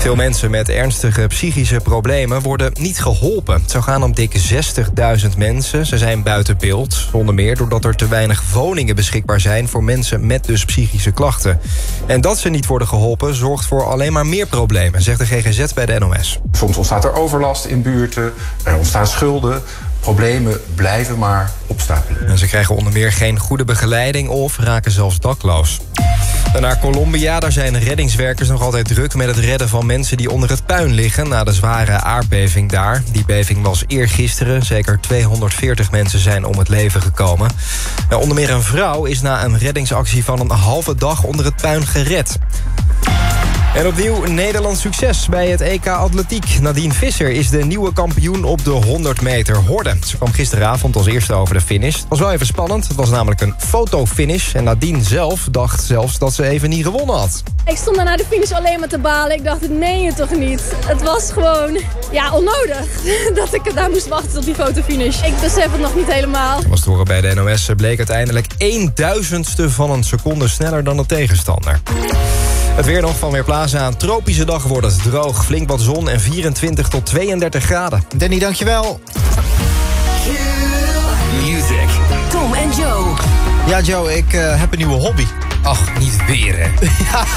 Veel mensen met ernstige psychische problemen worden niet geholpen. Het zou gaan om dik 60.000 mensen. Ze zijn buiten beeld, onder meer doordat er te weinig woningen beschikbaar zijn voor mensen met dus psychische klachten. En dat ze niet worden geholpen zorgt voor alleen maar meer problemen, zegt de GGZ bij de NOS. Soms ontstaat er overlast in buurten, er ontstaan schulden. Problemen blijven maar opstapelen. En ze krijgen onder meer geen goede begeleiding of raken zelfs dakloos. En naar Colombia, daar zijn reddingswerkers nog altijd druk met het redden van mensen die onder het puin liggen na de zware aardbeving daar. Die beving was eergisteren. Zeker 240 mensen zijn om het leven gekomen. Nou, onder meer een vrouw is na een reddingsactie van een halve dag onder het puin gered. En opnieuw Nederlands succes bij het EK Atletiek. Nadine Visser is de nieuwe kampioen op de 100 meter horde. Ze kwam gisteravond als eerste over de finish. Het was wel even spannend. Het was namelijk een fotofinish. En Nadine zelf dacht zelfs dat ze even niet gewonnen had. Ik stond na de finish alleen maar te balen. Ik dacht, het meen je toch niet? Het was gewoon, onnodig dat ik daar moest wachten tot die fotofinish. Ik besef het nog niet helemaal. Was te horen bij de NOS bleek uiteindelijk 1/1000ste van een seconde sneller dan de tegenstander. Het weer nog van Weerplaza. Een tropische dag wordt het droog. Flink wat zon en 24 tot 32 graden. Danny, dankjewel. Music. Tom en Joe. Ja, Joe, ik heb een nieuwe hobby. Ach, niet weer, hè.